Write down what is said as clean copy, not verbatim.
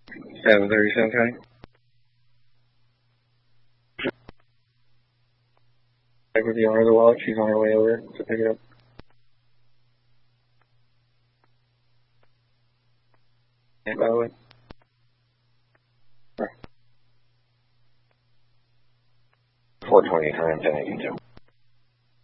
7:30 Central. Check with the owner of the wallet. She's on her way over to pick it up. And by the way. 420, 110, 82.